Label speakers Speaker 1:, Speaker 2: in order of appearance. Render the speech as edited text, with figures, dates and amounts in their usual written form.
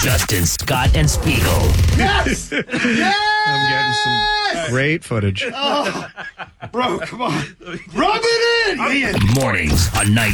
Speaker 1: Justin, Scott, and Spiegel.
Speaker 2: Yes! Yes!
Speaker 3: I'm getting some great footage.
Speaker 2: Bro, come on. Rub it in, Ian.
Speaker 1: Mornings on 98.